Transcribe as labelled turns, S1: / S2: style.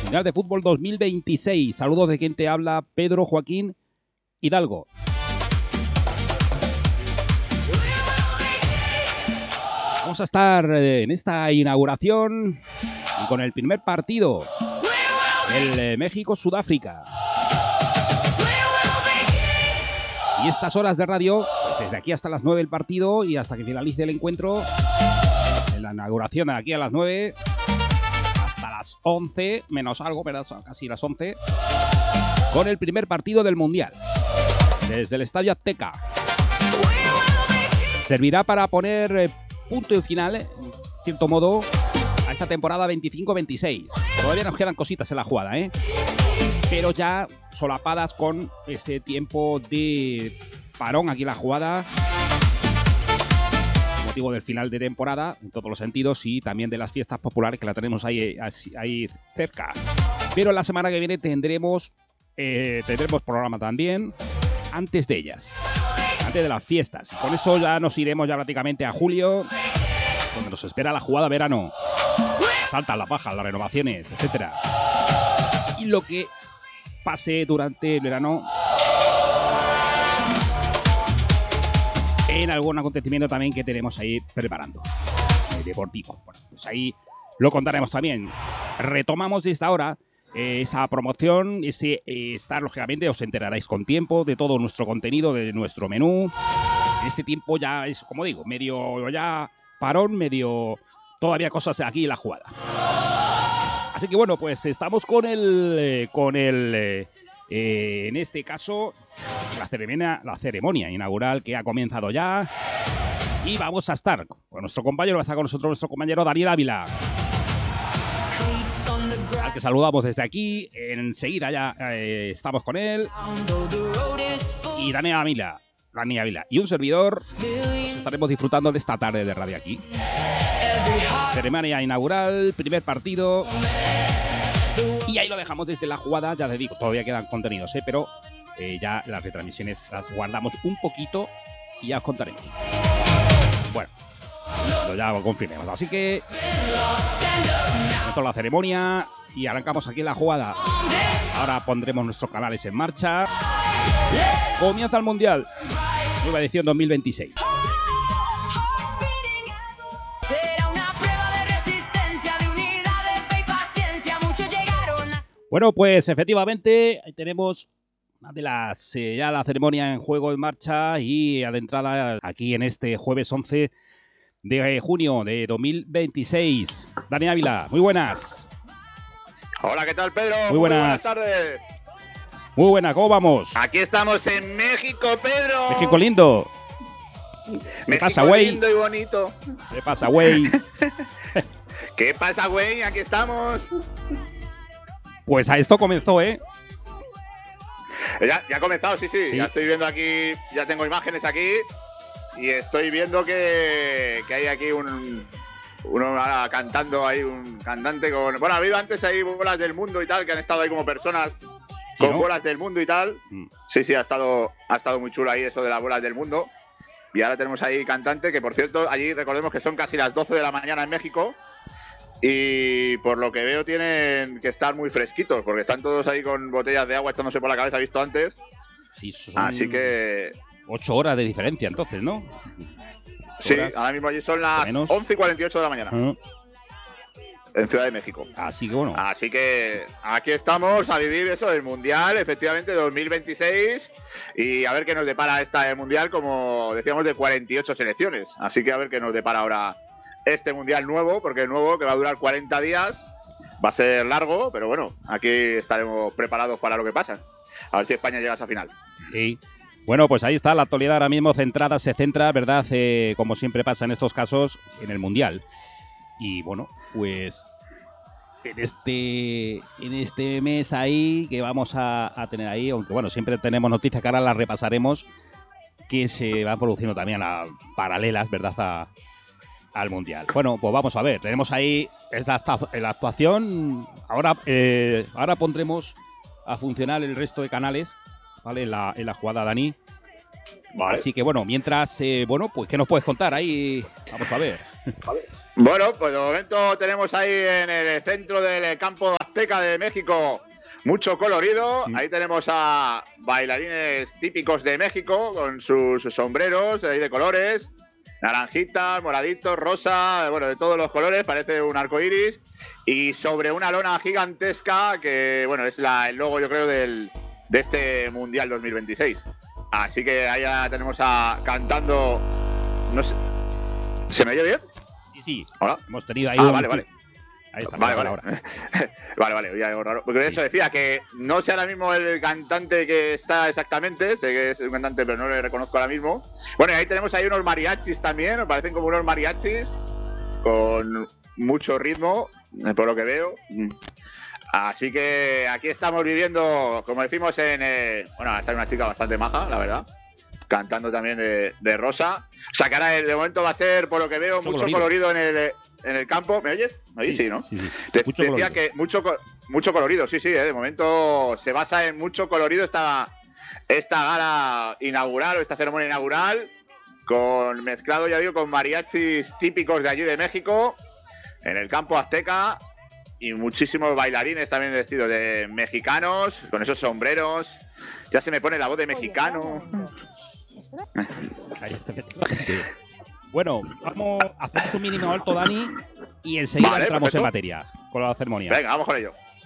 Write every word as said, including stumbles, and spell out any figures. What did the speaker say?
S1: Mundial de Fútbol dos mil veintiséis. Saludos de quien te habla, Pedro Joaquín Hidalgo. Vamos a estar en esta inauguración y con el primer partido, el México-Sudáfrica. Y estas horas de radio, desde aquí hasta las nueve el partido y hasta que finalice el encuentro, en la inauguración de aquí a las nueve hasta las once, menos algo, ¿verdad? Casi las once, con el primer partido del Mundial, desde el Estadio Azteca. Servirá para poner eh, punto y final, en cierto modo, a esta temporada veinticinco veintiséis. Todavía nos quedan cositas en la jugada, ¿eh? Pero ya solapadas con ese tiempo de parón aquí en la jugada, motivo del final de temporada, en todos los sentidos, y también de las fiestas populares que la tenemos ahí, ahí cerca. Pero la semana que viene tendremos, eh, tendremos programa también, antes de ellas, antes de las fiestas. Con eso ya nos iremos ya prácticamente a julio, donde nos espera la jugada verano. Las altas, las bajas, las renovaciones, etcétera. Y lo que pase durante el verano en algún acontecimiento también que tenemos ahí preparando, eh, deportivo. Bueno, pues ahí lo contaremos también. Retomamos desde ahora eh, esa promoción, ese eh, estar, lógicamente, os enteraréis con tiempo de todo nuestro contenido, de nuestro menú. En este tiempo ya es, como digo, medio ya parón, medio todavía cosas aquí en la jugada. Así que bueno, pues estamos con el, eh, con el, eh, eh, en este caso, la ceremonia, la ceremonia inaugural que ha comenzado ya. Y vamos a estar con nuestro compañero, va a estar con nosotros nuestro compañero Daniel Ávila, al que saludamos desde aquí. Enseguida ya eh, estamos con él. Y Daniel Ávila, Daniel Ávila y un servidor, pues estaremos disfrutando de esta tarde de radio aquí. Ceremonia inaugural, primer partido. Y ahí lo dejamos desde la jugada, ya te digo, todavía quedan contenidos, ¿eh? Pero eh, ya las retransmisiones las guardamos un poquito y ya os contaremos. Bueno, ya lo confirmemos. Así que esto es la ceremonia y arrancamos aquí en la jugada. Ahora pondremos nuestros canales en marcha. Comienza el Mundial, nueva edición dos mil veintiséis. Bueno, pues efectivamente tenemos una de las eh, ya la ceremonia en juego en marcha y adentrada aquí en este jueves once de junio de dos mil veintiséis. Dani Ávila, muy buenas.
S2: Hola, ¿qué tal, Pedro?
S1: Muy buenas,
S2: muy buenas tardes.
S1: Muy buenas, ¿cómo vamos?
S2: Aquí estamos en México, Pedro.
S1: México lindo. ¿Qué
S2: México
S1: pasa, güey?
S2: lindo y bonito.
S1: ¿Qué pasa, güey?
S2: ¿Qué pasa, güey? Aquí estamos.
S1: Pues a esto comenzó, ¿eh?
S2: Ya, ya ha comenzado, sí, sí,
S1: sí.
S2: Ya estoy viendo aquí, ya tengo imágenes aquí y estoy viendo que, que hay aquí un uno ahora cantando, ahí un cantante con... Bueno, ha habido antes ahí bolas del mundo y tal, que han estado ahí como personas
S1: ¿Sí,
S2: con
S1: no?
S2: bolas del mundo y tal. Mm. Sí, sí, ha estado, ha estado muy chulo ahí eso de las bolas del mundo. Y ahora tenemos ahí cantante, que por cierto, allí recordemos que son casi las doce de la mañana en México. Y por lo que veo tienen que estar muy fresquitos, porque están todos ahí con botellas de agua echándose por la cabeza, visto antes.
S1: Sí, son
S2: así que...
S1: Ocho horas de diferencia entonces, ¿no?
S2: Sí, ahora mismo allí son las once y cuarenta y ocho de la mañana. Uh-huh. En Ciudad de México.
S1: Así que bueno.
S2: Así que aquí estamos a vivir eso, el Mundial, efectivamente, dos mil veintiséis. Y a ver qué nos depara esta Mundial, como decíamos, de cuarenta y ocho selecciones. Así que a ver qué nos depara ahora este Mundial nuevo, porque el nuevo, que va a durar cuarenta días, va a ser largo, pero bueno, aquí estaremos preparados para lo que pasa. A ver si España llega a esa final.
S1: Sí. Bueno, pues ahí está la actualidad ahora mismo centrada, se centra, ¿verdad? Eh, como siempre pasa en estos casos, en el Mundial. Y bueno, pues en este, en este mes ahí que vamos a, a tener ahí, aunque bueno, siempre tenemos noticias que ahora las repasaremos, que se van produciendo también a paralelas, ¿verdad? A, al Mundial. Bueno, pues vamos a ver, tenemos ahí esta, la actuación, ahora, eh, ahora pondremos a funcionar el resto de canales, ¿vale? En la, en la jugada, Dani. Vale. Así que bueno, mientras, eh, bueno, pues ¿qué nos puedes contar ahí? Vamos a ver.
S2: Bueno, pues de momento tenemos ahí en el centro del campo azteca de México mucho colorido.
S1: Mm.
S2: Ahí tenemos a bailarines típicos de México con sus sombreros ahí de colores. Naranjitas, moraditos, rosa, bueno, de todos los colores, parece un arco iris. Y sobre una lona gigantesca que, bueno, es la, el logo, yo creo, del, de este Mundial dos mil veintiséis. Así que ahí ya tenemos a cantando. No sé. ¿Se me oye bien?
S1: Sí, sí.
S2: Hola.
S1: Hemos tenido ahí.
S2: Ah,
S1: un...
S2: vale, vale.
S1: Ahí está.
S2: Vale, vale.
S1: Ahora.
S2: vale, vale, ya algo raro. Porque eso decía que no sé ahora mismo el cantante que está exactamente, sé que es un cantante, pero no le reconozco ahora mismo. Bueno, y ahí tenemos ahí unos mariachis también, me parecen como unos mariachis con mucho ritmo, por lo que veo. Así que aquí estamos viviendo, como decimos, en. Eh, bueno, está una chica bastante maja, la verdad. Cantando también de, de rosa. O sea, que ahora de momento va a ser, por lo que veo, mucho, mucho colorido. colorido en el, en el campo. ¿Me oyes? ¿Me oyes? Sí, sí, ¿no?
S1: Sí, sí.
S2: De,
S1: mucho
S2: decía
S1: colorido.
S2: que mucho, mucho colorido, sí, sí. Eh, de momento se basa en mucho colorido esta, esta gala inaugural o esta ceremonia inaugural. Con mezclado, ya digo, con mariachis típicos de allí de México. En el campo azteca. Y muchísimos bailarines también vestidos de mexicanos. Con esos sombreros. Ya se me pone la voz de mexicano.
S1: Ahí está. Bueno, vamos a hacer un mínimo alto, Dani, y enseguida
S2: vale,
S1: entramos
S2: perfecto.
S1: en materia con la ceremonia.
S2: Venga, vamos con ello.